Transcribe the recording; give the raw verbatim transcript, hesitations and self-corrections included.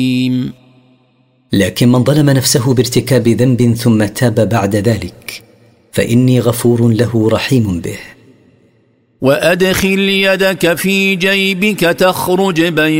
لكن من ظلم نفسه بارتكاب ذنب ثم تاب بعد ذلك فإني غفور له رحيم به. وأدخل يدك في جيبك تخرج بيضاء